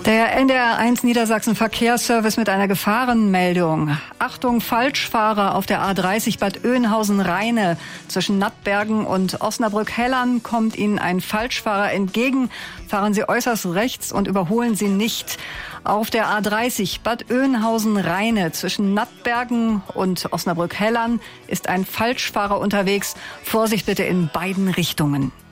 Der NDR1 Niedersachsen Verkehrsservice mit einer Gefahrenmeldung. Achtung, Falschfahrer auf der A30 Bad Oeynhausen-Rheine. Zwischen Nattbergen und Osnabrück-Hellern kommt Ihnen ein Falschfahrer entgegen. Fahren Sie äußerst rechts und überholen Sie nicht. Auf der A30 Bad Oeynhausen-Rheine zwischen Nattbergen und Osnabrück-Hellern ist ein Falschfahrer unterwegs. Vorsicht bitte in beiden Richtungen.